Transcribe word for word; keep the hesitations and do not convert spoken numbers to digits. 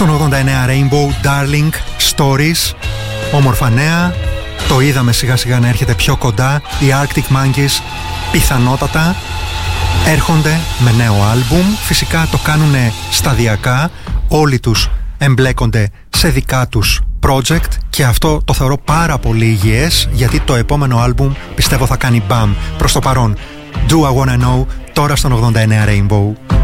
Στον ογδόντα εννέα Rainbow, Darling, Stories, όμορφα νέα. Το είδαμε σιγά σιγά να έρχεται πιο κοντά. Οι Arctic Monkeys πιθανότατα έρχονται με νέο άλμπουμ. Φυσικά το κάνουν σταδιακά. Όλοι τους εμπλέκονται σε δικά τους project και αυτό το θεωρώ πάρα πολύ υγιές, γιατί το επόμενο άλμπουμ πιστεύω θα κάνει μπαμ. Προς το παρόν, Do I Wanna Know, τώρα στον ογδόντα εννέα Rainbow.